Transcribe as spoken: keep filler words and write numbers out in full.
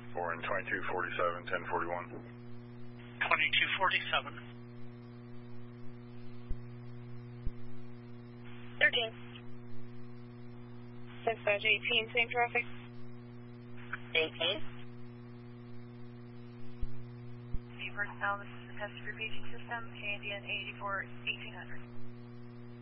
four and twenty-two forty-seven, ten forty-one. twenty-two forty-seven. thirteen. Dispatch eighteen, same traffic. eighteen. Personnel, this is the test group aging system, Canadian eighty-four, eighteen hundred.